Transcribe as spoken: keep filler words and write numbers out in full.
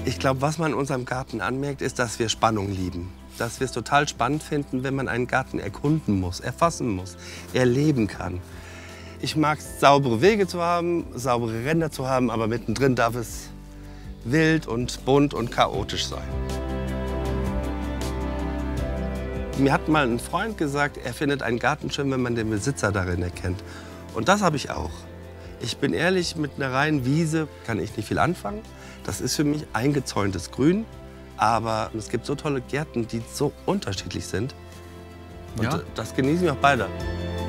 Ich glaube, was man in unserem Garten anmerkt, ist, dass wir Spannung lieben. Dass wir es total spannend finden, wenn man einen Garten erkunden muss, erfassen muss, erleben kann. Ich mag es, saubere Wege zu haben, saubere Ränder zu haben, aber mittendrin darf es wild und bunt und chaotisch sein. Mir hat mal ein Freund gesagt, er findet einen Garten schön, wenn man den Besitzer darin erkennt. Und das habe ich auch. Ich bin ehrlich, mit einer reinen Wiese kann ich nicht viel anfangen. Das ist für mich eingezäuntes Grün. Aber es gibt so tolle Gärten, die so unterschiedlich sind. Und Ja? das genießen wir auch beide.